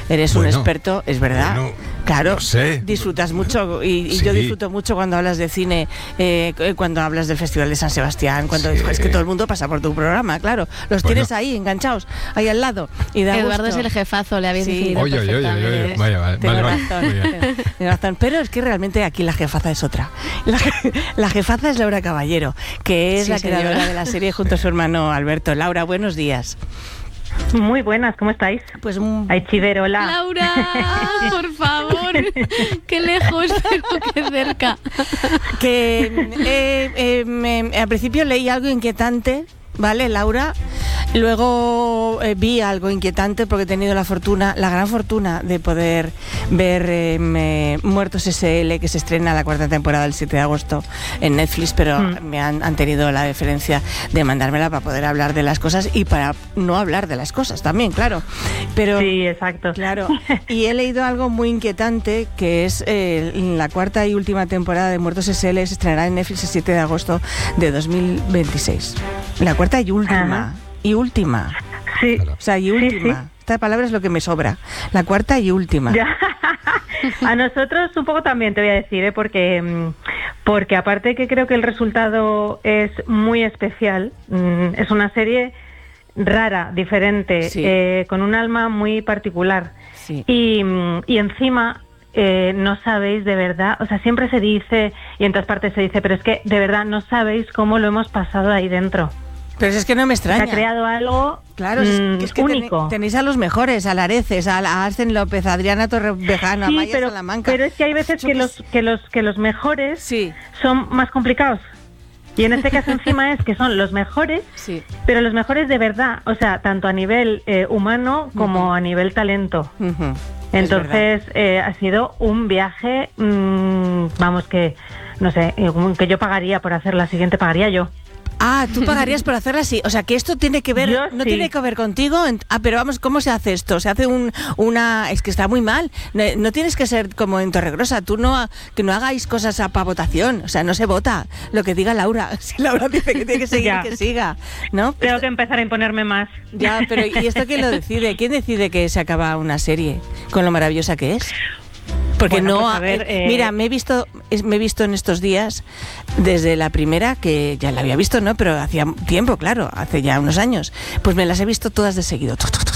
eres un experto, es verdad. Bueno, claro, no sé. disfrutas mucho y Sí. yo disfruto mucho cuando hablas de cine, cuando hablas del Festival de San Sebastián, cuando es que todo el mundo pasa por tu programa, claro. Los tienes ahí enganchados, ahí al lado. Y da Eduardo gusto. es el jefazo, le habéis decidido Oye, perfectamente. vale. Tienes razón. Pero es que realmente aquí la jefaza es otra. La jefaza es Laura Caballero, que es la creadora de la serie junto a su hermano Alberto. Laura, buenos días. Muy buenas, ¿cómo estáis? Pues Chiver, hola. Laura, por favor, qué lejos, pero qué cerca. Que al principio leí algo inquietante, ¿vale, Laura? Luego vi algo inquietante porque he tenido la gran fortuna de poder ver Muertos S.L., que se estrena la 4ª temporada el 7 de agosto en Netflix, pero me han tenido la deferencia de mandármela para poder hablar de las cosas y para no hablar de las cosas también, claro. Pero, sí, exacto. Claro, y he leído algo muy inquietante, que es la 4ª y última temporada de Muertos S.L. se estrenará en Netflix el 7 de agosto de 2026. La 4ª y última. Ajá. Y última. Sí. O sea, y última. Sí. Esta palabra es lo que me sobra. La 4ª y última. Ya. A nosotros un poco también te voy a decir, porque aparte que creo que el resultado es muy especial, es una serie rara, diferente, Sí. con un alma muy particular. Sí. Y encima... no sabéis de verdad, o sea, siempre se dice y en todas partes se dice, pero es que de verdad no sabéis cómo lo hemos pasado ahí dentro. Pero es que no me extraña. Se ha creado algo Claro, es que único. tenéis a los mejores, a Lareces, a Arsen López, a Adriana Torrevejano, a Maya Salamanca. Pero es que hay veces que los mejores Sí. son más complicados. Y en este caso encima es que son los mejores, Sí. pero los mejores de verdad, o sea, tanto a nivel humano como a nivel talento. Uh-huh. Entonces ha sido un viaje, vamos, que no sé, que yo pagaría por hacer la siguiente, pagaría yo. Ah, tú pagarías por hacerla así. O sea, que esto tiene que ver, Yo no sí. tiene que ver contigo. Pero vamos, ¿cómo se hace esto? Se hace una... Es que está muy mal. No tienes que ser como en Torregrosa. Tú que no hagáis cosas para votación. O sea, no se vota lo que diga Laura. Si Laura dice que tiene que seguir, Ya. que siga. ¿No? Tengo que empezar a imponerme más. Ya, pero ¿y esto quién lo decide? ¿Quién decide que se acaba una serie con lo maravillosa que es? Porque Bueno, no, pues a ver, mira, me he visto en estos días desde la primera, que ya la había visto, ¿no? Pero hacía tiempo, claro, hace ya unos años. Pues me las he visto todas de seguido.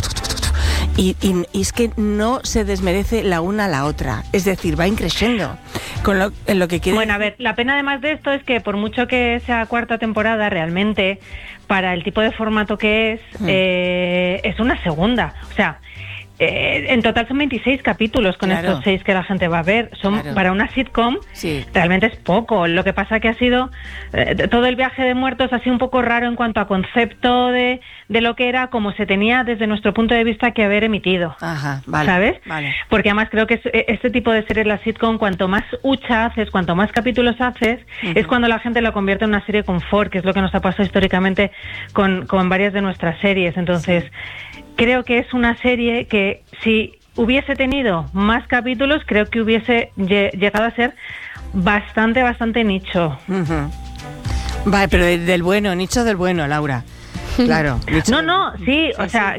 Y es que no se desmerece la una a la otra. Es decir, va increciendo en lo que quiere. Bueno, a ver, la pena además de esto es que por mucho que sea 4ª temporada, realmente, para el tipo de formato que es una segunda. O sea, en total son 26 capítulos con Claro. estos 6 que la gente va a ver. Son Claro. para una sitcom, Sí. realmente es poco. Lo que pasa que ha sido todo el viaje de muertos ha sido un poco raro en cuanto a concepto de lo que era, como se tenía desde nuestro punto de vista que haber emitido. Ajá, vale. ¿Sabes? Vale. Porque además creo que este tipo de series, la sitcom, cuanto más hucha haces, cuanto más capítulos haces, es cuando la gente lo convierte en una serie confort, que es lo que nos ha pasado históricamente con varias de nuestras series. Entonces, creo que es una serie que si hubiese tenido más capítulos, creo que hubiese llegado a ser bastante nicho. Uh-huh. Vale, pero del bueno, nicho del bueno, Laura. Claro. No, sí, o sea,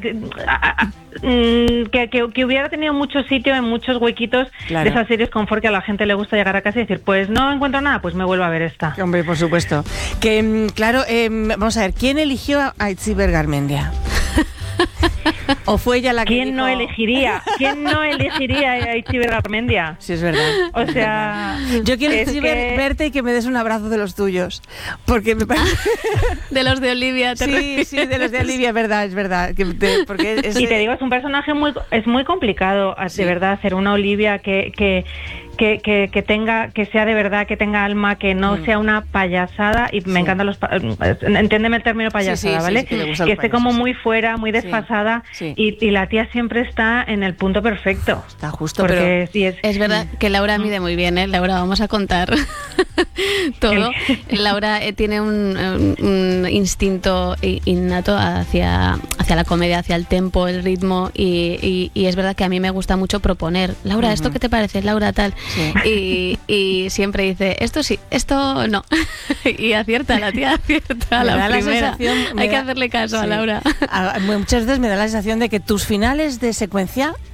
que hubiera tenido mucho sitio en muchos huequitos Claro. de esas series confort que a la gente le gusta llegar a casa y decir, pues no encuentro nada, pues me vuelvo a ver esta. Hombre, por supuesto. Que, claro, vamos a ver, ¿quién eligió a Itziber Garmendia? ¿O fue ella la que ¿Quién no elegiría? ¿Quién no elegiría a Itziber Garmendia? Sí, es verdad. O sea, Yo quiero es Itziber, verte y que me des un abrazo de los tuyos. Porque me parece... De los de Olivia. Sí, de los de Olivia, es verdad. Porque y te digo, es un personaje muy complicado, de verdad, hacer una Olivia que tenga, que sea de verdad, que tenga alma, que no sea una payasada, y me encantan entiéndeme el término payasada, sí, ¿vale? sí, que que esté como muy fuera, muy desfasada, sí. Y la tía siempre está en el punto perfecto. Está justo, porque pero... sí Es verdad que Laura mide muy bien, ¿eh? Laura, vamos a contar todo. Laura tiene un instinto innato hacia la comedia, hacia el tempo, el ritmo, y es verdad que a mí me gusta mucho proponer. Laura, ¿esto qué te parece? Laura, tal. Sí. Y siempre dice, esto sí, esto no. Y acierta, la tía acierta a la primera. Hay que hacerle caso a Laura. Muchas veces me da la sensación de que tus finales de secuencia